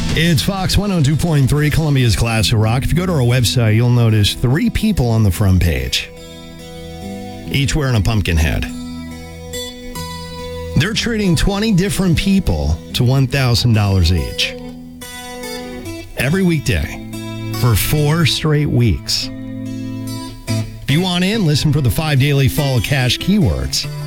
It's Fox 102.3, Columbia's Classic Rock. If you go to our website, you'll notice 3 people on the front page, each wearing a pumpkin head. They're treating 20 different people to $1,000 each. Every weekday for 4 straight weeks. If you want in, listen for the 5 daily fall cash keywords.